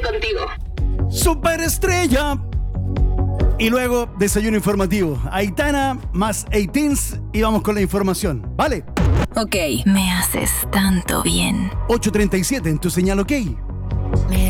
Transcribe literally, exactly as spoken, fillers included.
contigo. Superestrella. Y luego, desayuno informativo. Aitana más Eighteens y vamos con la información. ¿Vale? Ok. Me haces tanto bien. ocho treinta y siete en tu señal OK. Me